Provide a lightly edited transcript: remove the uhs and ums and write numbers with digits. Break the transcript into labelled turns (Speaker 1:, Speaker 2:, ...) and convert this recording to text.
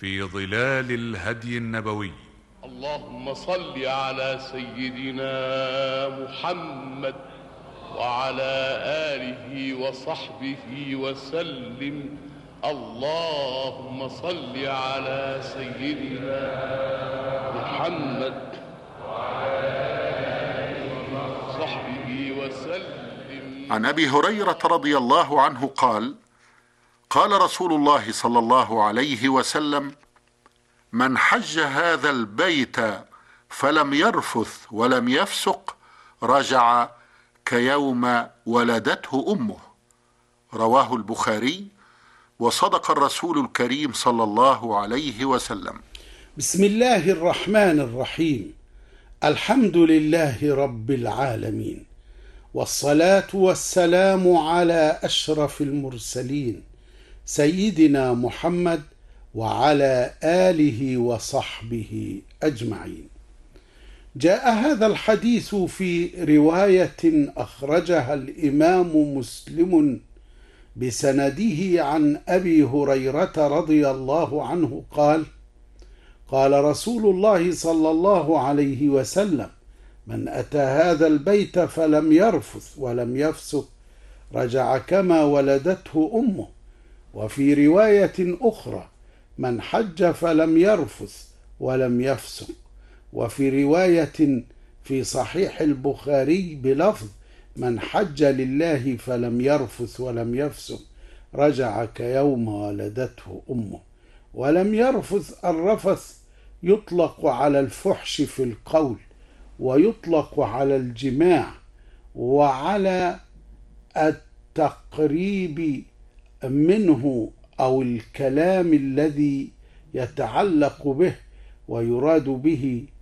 Speaker 1: في ظلال الهدي النبوي.
Speaker 2: اللهم صل على سيدنا محمد وعلى آله وصحبه وسلم. اللهم صل على سيدنا محمد وعلى آله وصحبه وسلم.
Speaker 3: عن أبي هريرة رضي الله عنه قال: قال رسول الله صلى الله عليه وسلم: من حج هذا البيت فلم يرفث ولم يفسق رجع كيوم ولدته أمه. رواه البخاري. وصدق الرسول الكريم صلى الله عليه وسلم.
Speaker 4: بسم الله الرحمن الرحيم. الحمد لله رب العالمين، والصلاة والسلام على أشرف المرسلين سيدنا محمد وعلى آله وصحبه أجمعين. جاء هذا الحديث في رواية أخرجها الإمام مسلم بسنده عن أبي هريرة رضي الله عنه قال: قال رسول الله صلى الله عليه وسلم: من أتى هذا البيت فلم يرفث ولم يفسق رجع كما ولدته أمه. وفي رواية أخرى: من حج فلم يرفث ولم يفسق. وفي رواية في صحيح البخاري بلفظ: من حج لله فلم يرفث ولم يفسق رجع كيوم ولدته أمه. ولم يرفث، الرفث يطلق على الفحش في القول، ويطلق على الجماع، وعلى التقريب منه أو الكلام الذي يتعلق به ويراد به